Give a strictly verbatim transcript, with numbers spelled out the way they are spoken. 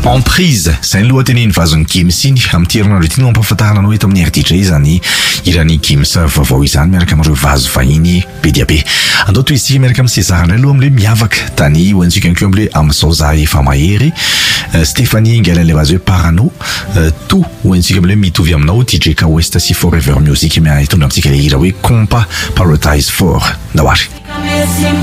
Emprise zay ny lohateniny vazon'ny Gims iny amin'ny herinandro ity no ampahafantarana anao eto amin'ny R D J zany irany Gims vaovao izany miaraka amin'ireo vazo vahiny be dia be. Andao toy isika miaraka amin'ny César indray aloha amin'ilay miavaka tany ho antsika ihany koa amin'ilay amin'izao za efa mahery Stéphanie Ngalan'ilay vazo hoe Parano to ho antsika amin'ilay mitovy aminao D J K West sy Forever Music mitondra amintsika ilay hira hoe Compa Paradise four Nawary.